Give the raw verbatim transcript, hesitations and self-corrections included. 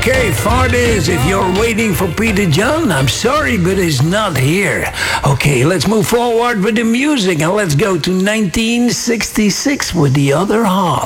Okay, Fardes, if you're waiting for Peter John, I'm sorry, but he's not here. Okay, let's move forward with the music and let's go to nineteen sixty-six with The Other Half.